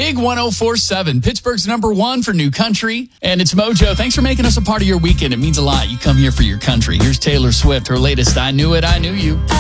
Big 104.7, Pittsburgh's number one for new country. And it's Mojo. Thanks for making us a part of your weekend. It means a lot. You come here for your country. Here's Taylor Swift, her latest I Knew It, I Knew You.